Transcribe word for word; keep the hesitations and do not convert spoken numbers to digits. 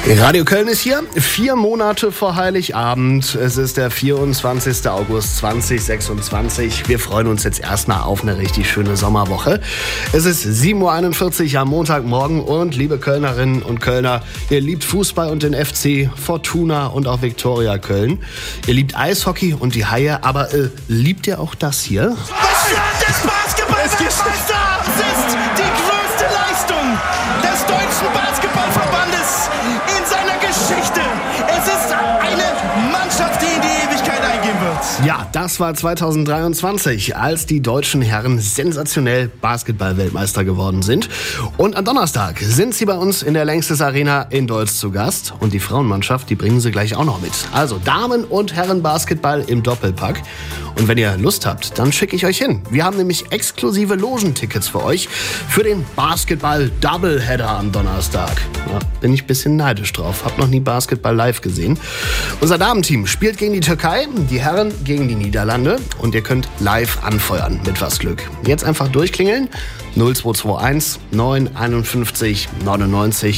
Radio Köln ist hier, vier Monate vor Heiligabend. Es ist der vierundzwanzigster August zweitausendsechsundzwanzig. Wir freuen uns jetzt erstmal auf eine richtig schöne Sommerwoche. Es ist sieben Uhr einundvierzig am Montagmorgen und liebe Kölnerinnen und Kölner, ihr liebt Fußball und den F C, Fortuna und auch Viktoria Köln. Ihr liebt Eishockey und die Haie, aber äh, liebt ihr auch das hier? Deutschland ist Basketball-Weltmeister! Das ist die größte Leistung des Deutschen Basketballverbandes in seiner Geschichte. Es ist eine Mannschaft, die in die Ewigkeit eingehen wird. Ja, das war zweitausenddreiundzwanzig, als die deutschen Herren sensationell Basketball-Weltmeister geworden sind. Und am Donnerstag sind sie bei uns in der Längstes Arena in Deutz zu Gast. Und die Frauenmannschaft, die bringen sie gleich auch noch mit. Also Damen- und Herren-Basketball im Doppelpack. Und wenn ihr Lust habt, dann schicke ich euch hin. Wir haben nämlich exklusive Logentickets für euch für den Basketball-Doubleheader am Donnerstag. Da bin ich ein bisschen neidisch drauf. Hab noch nie Basketball live gesehen. Unser Damenteam spielt gegen die Türkei, die Herren gegen die Niederlande. Und ihr könnt live anfeuern mit was Glück. Jetzt einfach durchklingeln. null zwei zwei eins neun einundfünfzig neunundneunzig